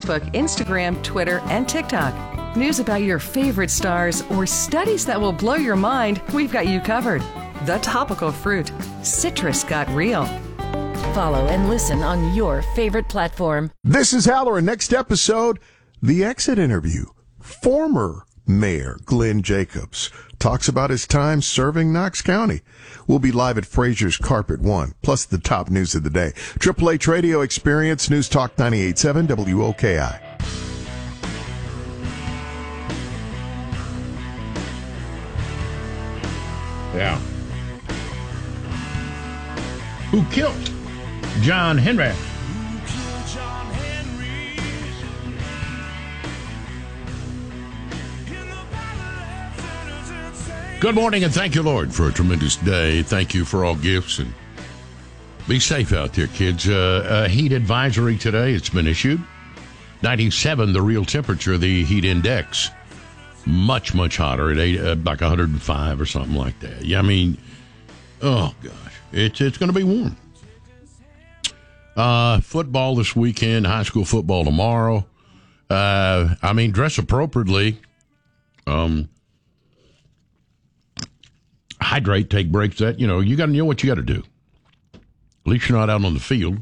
Facebook, Instagram, Twitter, and TikTok. News about your favorite stars or studies that will blow your mind, we've got you covered. The Topical Fruit. Citrus got real. Follow and listen on your favorite platform. This is Halloran. Next episode, the exit interview. Former Mayor Glenn Jacobs talks about his time serving Knox County. We'll be live at Frazier's Carpet One, plus the top news of the day. Triple H Radio Experience, News Talk 98.7 WOKI. Yeah. Who killed John Henry? Good morning, and thank you, Lord, for a tremendous day. Thank you for all gifts, and be safe out there, kids. Heat advisory today, it's been issued. 97, the real temperature, the heat index. Much, much hotter at like 105 or something like that. Yeah, I mean, oh, gosh. It's going to be warm. Football this weekend, high school football tomorrow. I mean, dress appropriately. Hydrate, take breaks. That, you got to know what you got to do. At least you're not out on the field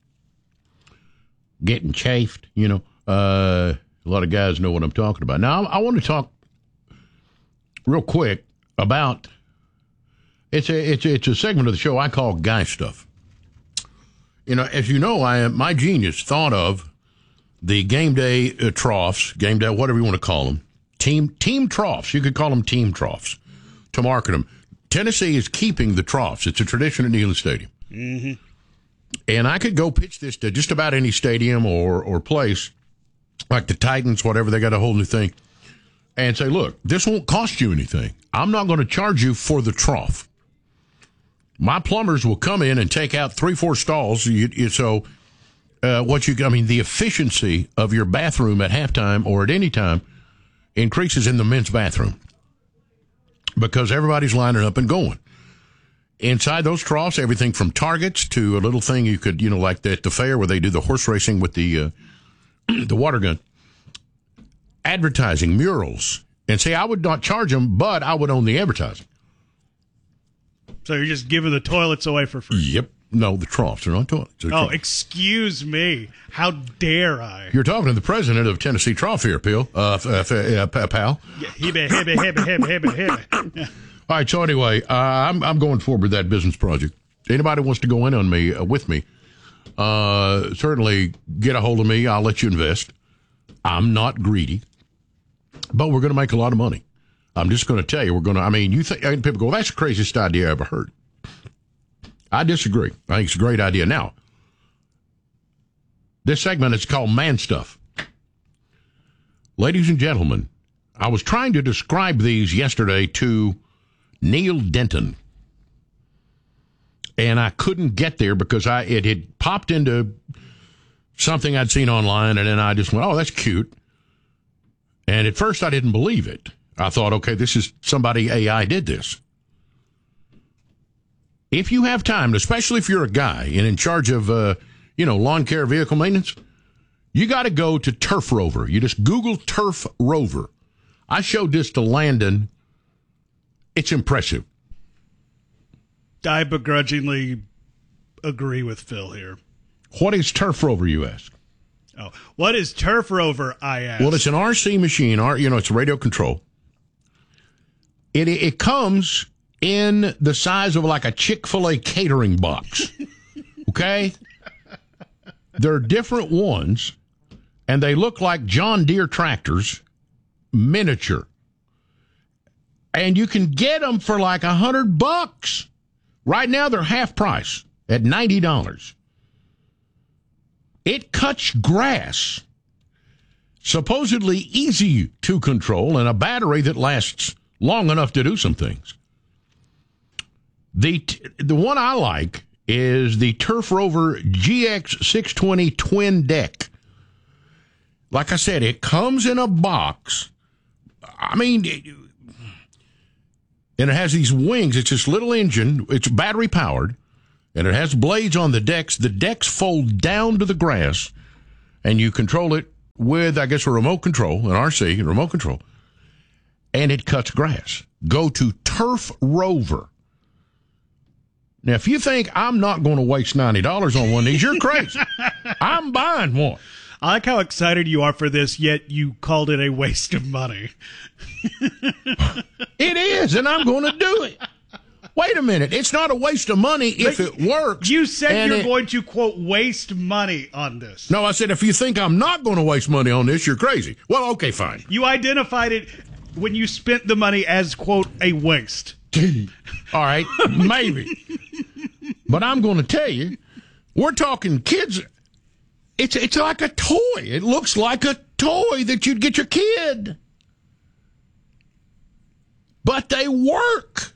getting chafed. A lot of guys know what I'm talking about. Now, I want to talk real quick about it's a segment of the show I call Guy Stuff. As you know, my genius thought of the game day troughs, game day, whatever you want to call them, team troughs. You could call them team troughs to market them. Tennessee is keeping the troughs. It's a tradition at Neyland Stadium. Mm-hmm. And I could go pitch this to just about any stadium or place, like the Titans, whatever, they got a whole new thing, and say, look, this won't cost you anything. I'm not going to charge you for the trough. My plumbers will come in and take out 3-4 stalls. The efficiency of your bathroom at halftime or at any time increases in the men's bathroom because everybody's lining up and going. Inside those troughs, everything from targets to a little thing you could, like at the fair where they do the horse racing with the water gun. Advertising, murals. And say, I would not charge them, but I would own the advertising. So you're just giving the toilets away for free? Yep. No, the troughs are not toilets. Troughs. Excuse me. How dare I? You're talking to the president of Tennessee Trough here, pal. Yeah, hibby. All right, so anyway, I'm going forward with that business project. Anybody wants to go in on me with me, certainly get a hold of me. I'll let you invest. I'm not greedy, but we're going to make a lot of money. I'm just going to tell you, you think, people go, well, that's the craziest idea I ever heard. I disagree. I think it's a great idea. Now, this segment is called Man Stuff. Ladies and gentlemen, I was trying to describe these yesterday to Neil Denton, and I couldn't get there because it had popped into something I'd seen online, and then I just went, oh, that's cute. And at first I didn't believe it. I thought, okay, this is somebody AI did this. If you have time, especially if you're a guy and in charge of, lawn care vehicle maintenance, you got to go to Turf Rover. You just Google Turf Rover. I showed this to Landon. It's impressive. I begrudgingly agree with Phil here. What is Turf Rover, you ask? Oh, what is Turf Rover, I ask? Well, it's an RC machine. It's radio control. It comes in the size of like a Chick-fil-A catering box. Okay? There are different ones, and they look like John Deere tractors, miniature. And you can get them for like $100. Right now, they're half price at $90. It cuts grass, supposedly easy to control, and a battery that lasts long enough to do some things. The one I like is the Turf Rover GX620 Twin Deck. Like I said, it comes in a box. And it has these wings. It's this little engine. It's battery powered, and it has blades on the decks. The decks fold down to the grass, and you control it with, I guess, a remote control, an RC, a remote control, and it cuts grass. Go to Turf Rover. Now, if you think I'm not going to waste $90 on one of these, you're crazy. I'm buying one. I like how excited you are for this, yet you called it a waste of money. It is, and I'm going to do it. Wait a minute. It's not a waste of money if it works. You said you're going to, quote, waste money on this. No, I said if you think I'm not going to waste money on this, you're crazy. Well, okay, fine. You identified it when you spent the money as, quote, a waste. All right, maybe. But I'm going to tell you, we're talking kids. It's like a toy. It looks like a toy that you'd get your kid. But they work.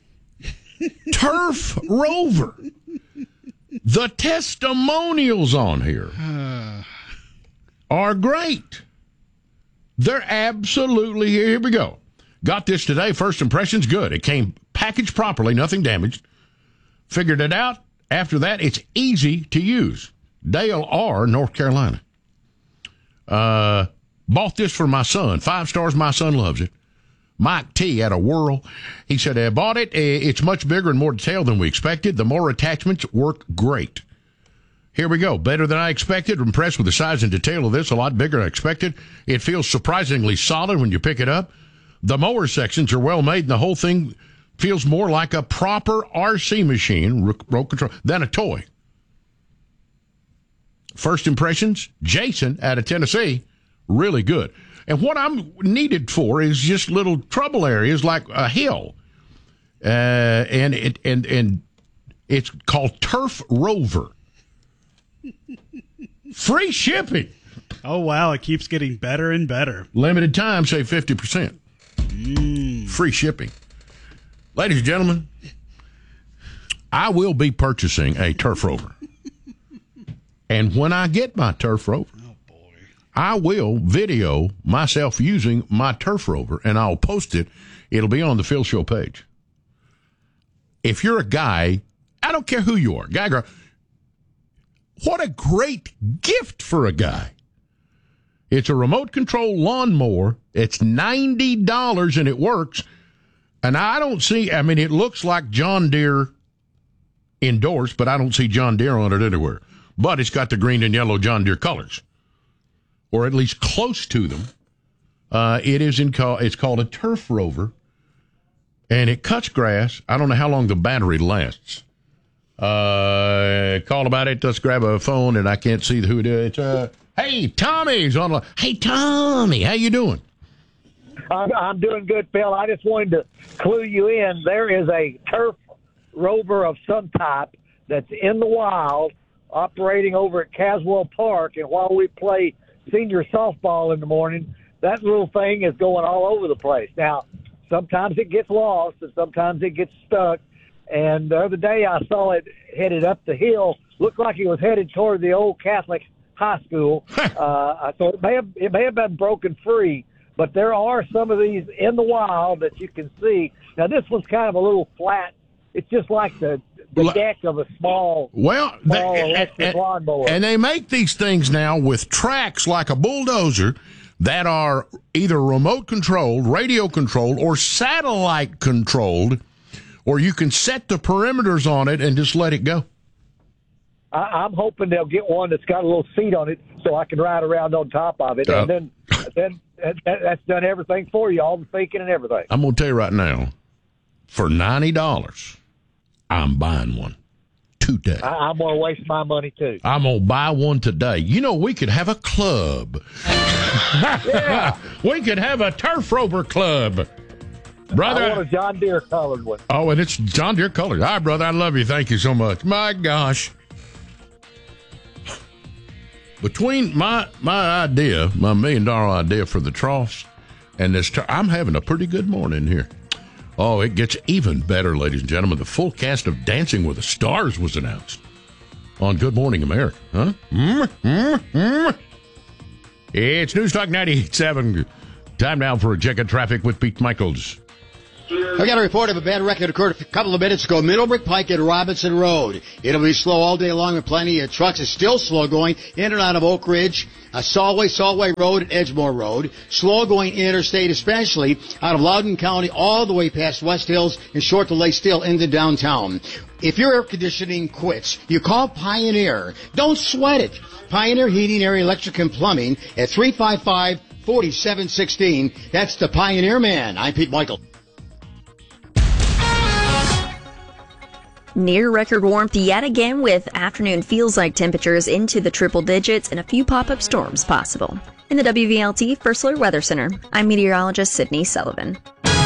Turf Rover. The testimonials on here are great. They're absolutely, here we go. Got this today. First impressions, good. It came packaged properly, nothing damaged. Figured it out. After that, it's easy to use. Dale R., North Carolina. Bought this for my son. 5 stars. My son loves it. Mike T. at a Whirl. He said, I bought it. It's much bigger and more detailed than we expected. The more attachments work great. Here we go. Better than I expected. Impressed with the size and detail of this. A lot bigger than I expected. It feels surprisingly solid when you pick it up. The mower sections are well made, and the whole thing feels more like a proper RC machine, remote control, than a toy. First impressions, Jason out of Tennessee, really good. And what I'm needed for is just little trouble areas like a hill. And it's called Turf Rover. Free shipping. Oh, wow. It keeps getting better and better. Limited time, save 50%. Free shipping. Ladies and gentlemen, I will be purchasing a Turf Rover. And when I get my Turf Rover, I will video myself using my Turf Rover, and I'll post it. It'll be on the Phil Show page. If you're a guy, I don't care who you are, guy, girl, what a great gift for a guy. It's a remote control lawnmower. It's $90 and it works. And I don't see, I mean, it looks like John Deere endorsed, but I don't see John Deere on it anywhere. But it's got the green and yellow John Deere colors, or at least close to them. It's called a Turf Rover, and it cuts grass. I don't know how long the battery lasts. Call about it. Let's grab a phone, and I can't see who it is. Hey, Tommy's on. Hey, Tommy, how you doing? I'm doing good, Phil. I just wanted to clue you in. There is a Turf Rover of some type that's in the wild, operating over at Caswell Park, and while we play senior softball in the morning, that little thing is going all over the place. Now, sometimes it gets lost, and sometimes it gets stuck. And the other day I saw it headed up the hill. Looked like it was headed toward the old Catholic high school. I thought it may have been broken free, but there are some of these in the wild that you can see. Now, this one's kind of a little flat. It's just like the deck of a small electric lawnmower. And they make these things now with tracks like a bulldozer that are either remote controlled, radio controlled, or satellite controlled, or you can set the perimeters on it and just let it go. I'm hoping they'll get one that's got a little seat on it so I can ride around on top of it. And then that's done everything for you, all the thinking and everything. I'm going to tell you right now, for $90, I'm buying one today. I'm going to waste my money, too. I'm going to buy one today. You know, we could have a club. Yeah. We could have a Turf Rover club. Brother. I want a John Deere colored one. Oh, and it's John Deere colored. All right, brother, I love you. Thank you so much. My gosh. Between my idea, my $1 million idea for the troughs, and this, I'm having a pretty good morning here. Oh, it gets even better, ladies and gentlemen. The full cast of Dancing with the Stars was announced on Good Morning America. Huh? It's News Talk 98.7. Time now for a check of traffic with Pete Michaels. Here I got a report of a bad wreck that occurred a couple of minutes ago. Middlebrook Pike and Robinson Road. It'll be slow all day long with plenty of trucks. It's still slow going in and out of Oak Ridge, Salway Road, and Edgemore Road. Slow going interstate, especially out of Loudoun County all the way past West Hills and Short Delay still into downtown. If your air conditioning quits, you call Pioneer. Don't sweat it. Pioneer Heating, Air, Electric, and Plumbing at 355-4716. That's the Pioneer Man. I'm Pete Michael. Near record warmth yet again, with afternoon feels-like temperatures into the triple digits and a few pop-up storms possible. In the WVLT First Alert Weather Center, I'm meteorologist Sydney Sullivan.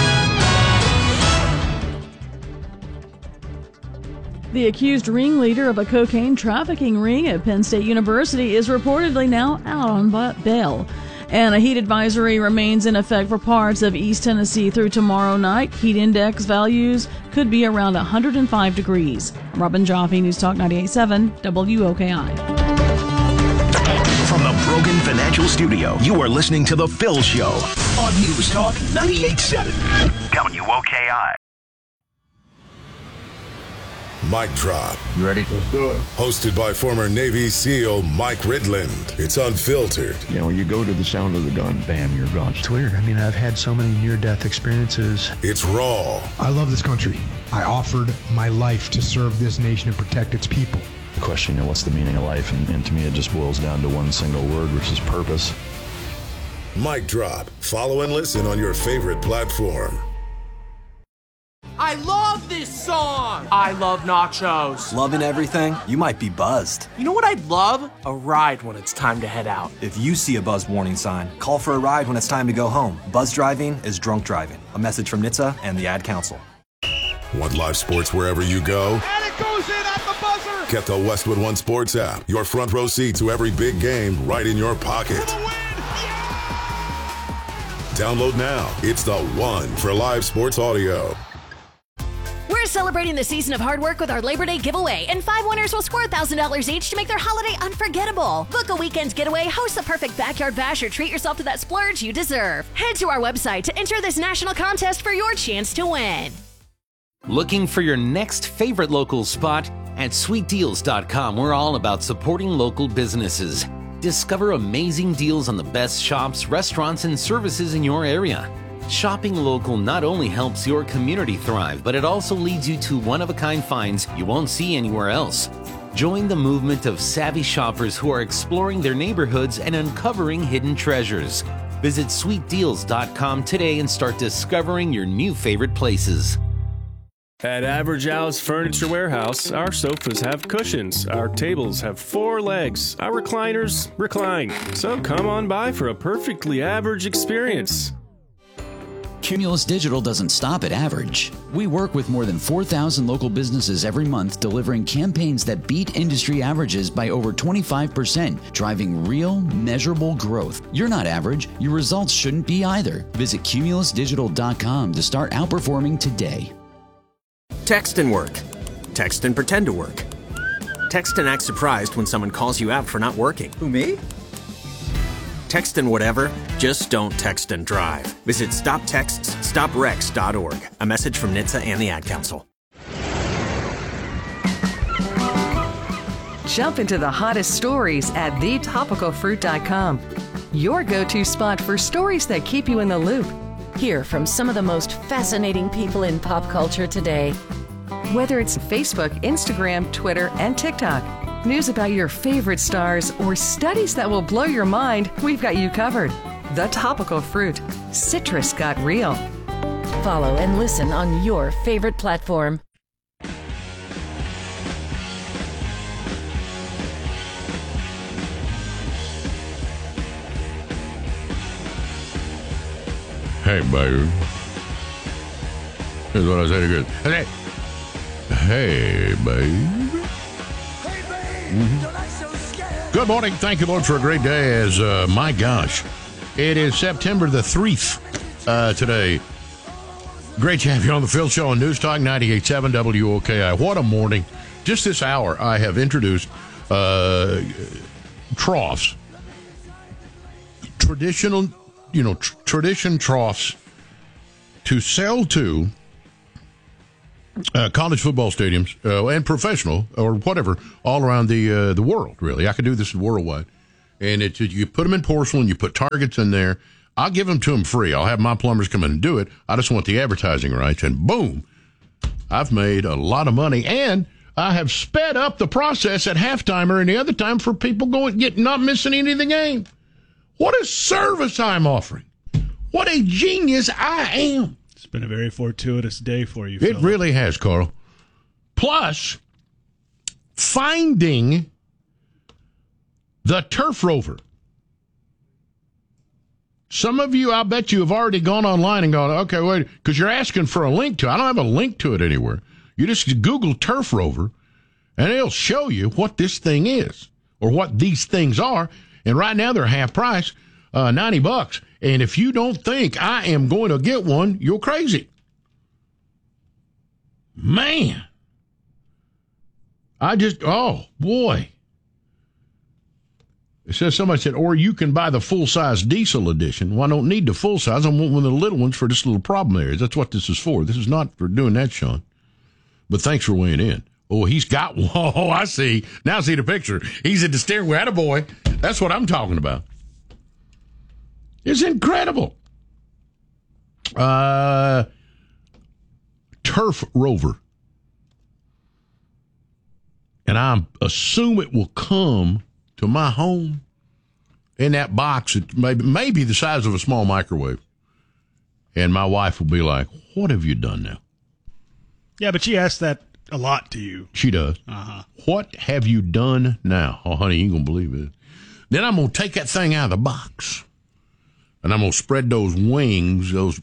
The accused ringleader of a cocaine trafficking ring at Penn State University is reportedly now out on bail. And a heat advisory remains in effect for parts of East Tennessee through tomorrow night. Heat index values could be around 105 degrees. Robin Joffe, News Talk 98.7 WOKI. From the Brogan Financial Studio, you are listening to The Phil Show on News Talk 98.7 WOKI. Mic Drop. You ready? Let's do it. Hosted by former Navy SEAL Mike Ridland. It's unfiltered. You know, you go to the sound of the gun, bam, you're gone. It's weird. I mean, I've had so many near-death experiences. It's raw. I love this country. I offered my life to serve this nation and protect its people. The question, you know, what's the meaning of life? And to me, it just boils down to one single word, which is purpose. Mic Drop. Follow and listen on your favorite platform. I love this song! I love nachos. Loving everything? You might be buzzed. You know what I'd love? A ride when it's time to head out. If you see a buzz warning sign, call for a ride when it's time to go home. Buzz driving is drunk driving. A message from NHTSA and the Ad Council. Want live sports wherever you go? And it goes in at the buzzer! Get the Westwood One Sports app. Your front row seat to every big game right in your pocket. Download now. It's the one for live sports audio. We're celebrating the season of hard work with our Labor Day giveaway, and 5 winners will score $1,000 each to make their holiday unforgettable. Book a weekend's getaway, host the perfect backyard bash, or treat yourself to that splurge you deserve. Head to our website to enter this national contest for your chance to win. Looking for your next favorite local spot? At sweetdeals.com, we're all about supporting local businesses. Discover amazing deals on the best shops, restaurants, and services in your area. Shopping local not only helps your community thrive, but it also leads you to one-of-a-kind finds you won't see anywhere else. Join the movement of savvy shoppers who are exploring their neighborhoods and uncovering hidden treasures. Visit sweetdeals.com today and start discovering your new favorite places. At Average Al's Furniture Warehouse, our sofas have cushions, our tables have 4 legs, our recliners recline. So come on by for a perfectly average experience. Cumulus Digital doesn't stop at average. We work with more than 4,000 local businesses every month, delivering campaigns that beat industry averages by over 25%, driving real, measurable growth. You're not average. Your results shouldn't be either. Visit cumulusdigital.com to start outperforming today. Text and work. Text and pretend to work. Text and act surprised when someone calls you out for not working. Who, me? Text and whatever, just don't text and drive. Visit StopTextsStopWrecks.org. A message from NHTSA and the Ad Council. Jump into the hottest stories at thetopicalfruit.com. Your go-to spot for stories that keep you in the loop. Hear from some of the most fascinating people in pop culture today. Whether it's Facebook, Instagram, Twitter, and TikTok. News about your favorite stars or studies that will blow your mind, we've got you covered. The Topical Fruit. Citrus got real. Follow and listen on your favorite platform. Hey, baby. Here's what I say to good. Hey, baby. Mm-hmm. Good morning. Thank you, Lord, for a great day. As my gosh, it is September the 3rd today. Great to have you on the Phil Show on News Talk 98.7 WOKI. What a morning. Just this hour, I have introduced troughs. Traditional, tradition troughs to sell to college football stadiums and professional or whatever all around the world, really. I could do this worldwide. And you put them in porcelain, you put targets in there. I'll give them to them free. I'll have my plumbers come in and do it. I just want the advertising rights. And boom, I've made a lot of money. And I have sped up the process at halftime or any other time for people not missing any of the game. What a service I'm offering. What a genius I am. It's been a very fortuitous day for you, Phil. It really has, Carl. Plus, finding the Turf Rover. Some of you, I bet you, have already gone online and gone, okay, wait, because you're asking for a link to it. I don't have a link to it anywhere. You just Google Turf Rover, and it'll show you what this thing is or what these things are. And right now they're half price, $90. And if you don't think I am going to get one, you're crazy. Man. Oh, boy. It says somebody said, or you can buy the full-size diesel edition. Well, I don't need the full-size. I want one of the little ones for this little problem areas. That's what this is for. This is not for doing that, Sean. But thanks for weighing in. Oh, he's got one. Oh, I see. Now I see the picture. He's at the steering wheel. Attaboy. That's what I'm talking about. It's incredible. Turf Rover. And I assume it will come to my home in that box. It may be the size of a small microwave. And my wife will be like, what have you done now? Yeah, but she asks that a lot to you. She does. Uh-huh. What have you done now? Oh, honey, you ain't going to believe it. Then I'm going to take that thing out of the box. And I'm going to spread those wings, the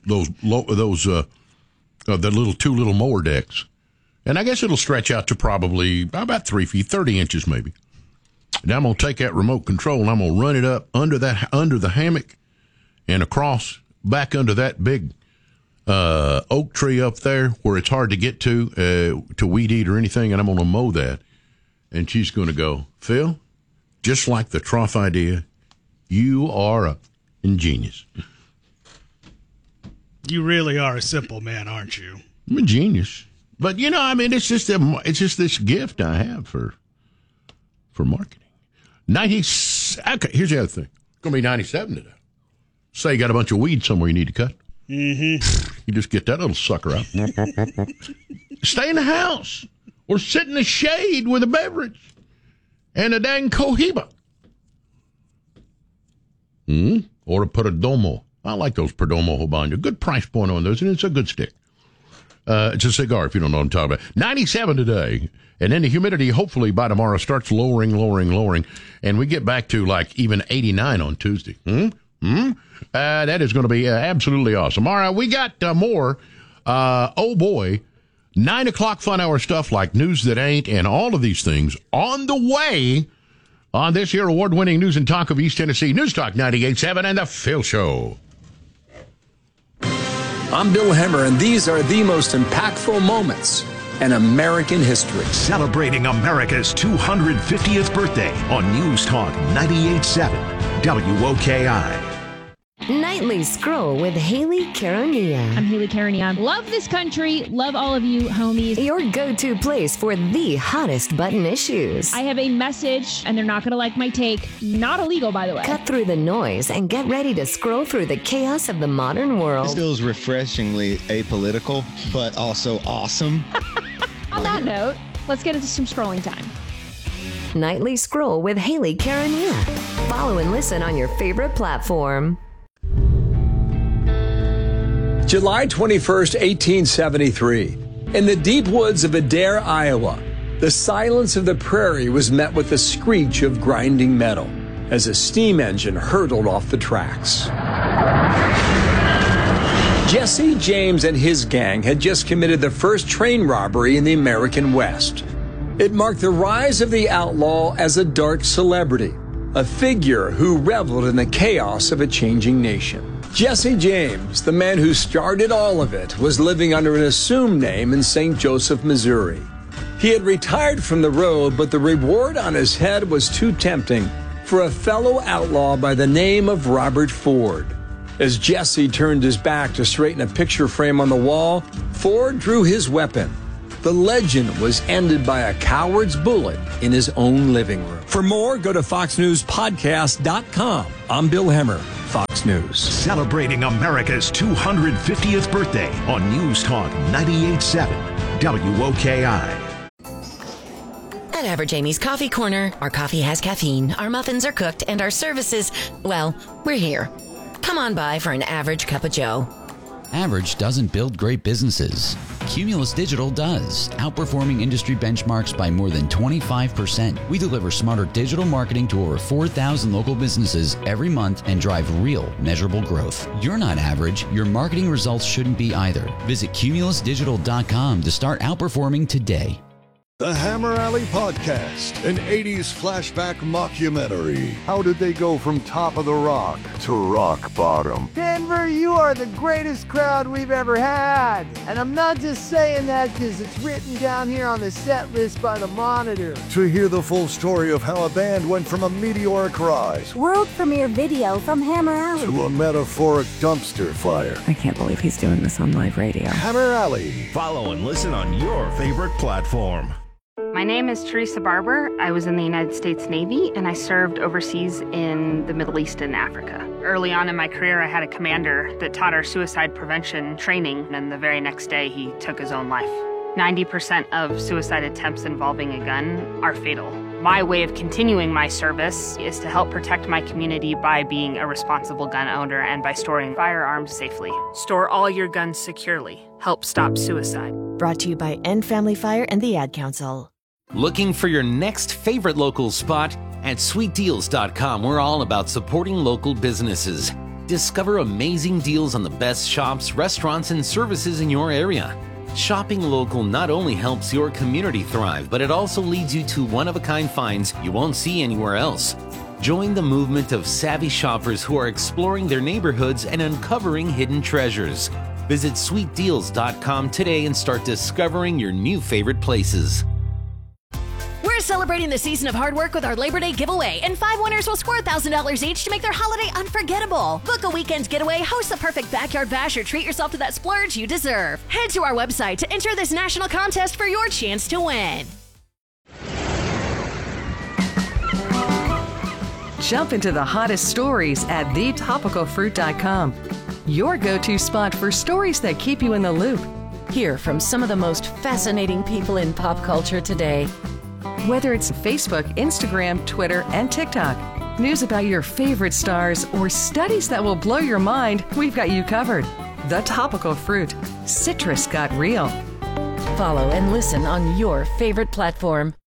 little two little mower decks. And I guess it'll stretch out to probably about 3 feet, 30 inches maybe. Now I'm going to take that remote control and I'm going to run it up under the hammock and across back under that big oak tree up there where it's hard to get to weed eat or anything. And I'm going to mow that. And she's going to go, Phil, just like the trough idea, you are a ingenious. You really are a simple man, aren't you? I'm a genius. But, it's just this gift I have for marketing. Okay, here's the other thing. It's going to be 97 today. Say you got a bunch of weeds somewhere you need to cut. Mm-hmm. You just get that little sucker out. Stay in the house or sit in the shade with a beverage and a dang Cohiba. Or a Perdomo. I like those Perdomo Habano. Good price point on those, and it's a good stick. It's a cigar, if you don't know what I'm talking about. 97 today, and then the humidity, hopefully, by tomorrow, starts lowering, and we get back to, even 89 on Tuesday. That is going to be absolutely awesome. All right, we got more, 9 o'clock fun hour stuff like News That Ain't and all of these things on the way on this year award-winning News and Talk of East Tennessee, News Talk 98.7 and The Phil Show. I'm Bill Hemmer, and these are the most impactful moments in American history. Celebrating America's 250th birthday on News Talk 98.7 WOKI. Nightly Scroll with Haley Karania. I'm Haley Karania. Love this country. Love all of you, homies. Your go-to place for the hottest button issues. I have a message, and they're not going to like my take. Not illegal, by the way. Cut through the noise and get ready to scroll through the chaos of the modern world. This feels refreshingly apolitical, but also awesome. On that note, let's get into some scrolling time. Nightly Scroll with Haley Karania. Follow and listen on your favorite platform. July 21st, 1873. In the deep woods of Adair, Iowa, the silence of the prairie was met with the screech of grinding metal as a steam engine hurtled off the tracks. Jesse James and his gang had just committed the first train robbery in the American West. It marked the rise of the outlaw as a dark celebrity, a figure who reveled in the chaos of a changing nation. Jesse James, the man who started all of it, was living under an assumed name in St. Joseph, Missouri. He had retired from the road, but the reward on his head was too tempting for a fellow outlaw by the name of Robert Ford. As Jesse turned his back to straighten a picture frame on the wall, Ford drew his weapon. the legend was ended by a coward's bullet in his own living room. For more, go to foxnewspodcast.com. I'm Bill Hemmer, Fox News. Celebrating America's 250th birthday on News Talk 98.7 WOKI. At Average Amy's Coffee Corner, our coffee has caffeine, our muffins are cooked, and our services, well, we're here. Come on by for an average cup of joe. Average doesn't build great businesses. Cumulus Digital does, outperforming industry benchmarks by more than 25%. We deliver smarter digital marketing to over 4,000 local businesses every month and drive real, measurable growth. You're not average. Your marketing results shouldn't be either. Visit cumulusdigital.com to start outperforming today. The Hammer Alley Podcast, an 80s flashback mockumentary. How did they go from top of the rock to rock bottom? Denver, you are the greatest crowd we've ever had. And I'm not just saying that because it's written down here on the set list by the Monitor. To hear the full story of how a band went from a meteoric rise, world premiere video from Hammer Alley, to a metaphoric dumpster fire. I can't believe he's doing this on live radio. Hammer Alley. Follow and listen on your favorite platform. My name is Teresa Barber. I was in the United States Navy, and I served overseas in the Middle East and Africa. Early on in my career, I had a commander that taught our suicide prevention training, and the very next day, he took his own life. 90% of suicide attempts involving a gun are fatal. My way of continuing my service is to help protect my community by being a responsible gun owner and by storing firearms safely. Store all your guns securely. Help stop suicide. Brought to you by End Family Fire and the Ad Council. Looking for your next favorite local spot? At sweetdeals.com, we're all about supporting local businesses. Discover amazing deals on the best shops, restaurants, and services in your area. Shopping local not only helps your community thrive, but it also leads you to one-of-a-kind finds you won't see anywhere else. Join the movement of savvy shoppers who are exploring their neighborhoods and uncovering hidden treasures. Visit sweetdeals.com today and start discovering your new favorite places. We're celebrating the season of hard work with our Labor Day giveaway, and 5 winners will score $1,000 each to make their holiday unforgettable. Book a weekend's getaway, host the perfect backyard bash, or treat yourself to that splurge you deserve. Head to our website to enter this national contest for your chance to win. Jump into the hottest stories at thetopicalfruit.com. Your go-to spot for stories that keep you in the loop. Hear from some of the most fascinating people in pop culture today. Whether it's Facebook, Instagram, Twitter, and TikTok, news about your favorite stars, or studies that will blow your mind, we've got you covered. The Topical Fruit. Citrus got real. Follow and listen on your favorite platform.